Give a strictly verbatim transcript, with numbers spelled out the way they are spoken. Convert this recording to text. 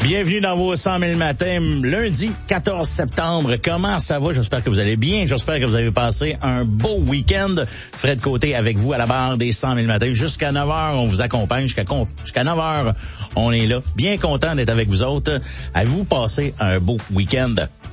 Bienvenue dans vos cent mille matins, lundi quatorze septembre. Comment ça va? J'espère que vous allez bien. J'espère que vous avez passé un beau week-end. Fred Côté avec vous à la barre des cent mille matins. Jusqu'à neuf heures, on vous accompagne. Jusqu'à, jusqu'à neuf heures, on est là. Bien content d'être avec vous autres. Avez-vous passé un beau week-end?